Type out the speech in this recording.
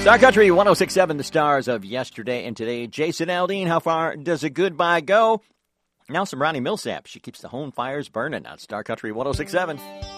Star Country 106.7, the stars of yesterday and today. Jason Aldean, how far does a goodbye go? Now some Ronnie Millsap. She keeps the home fires burning on Star Country 106.7.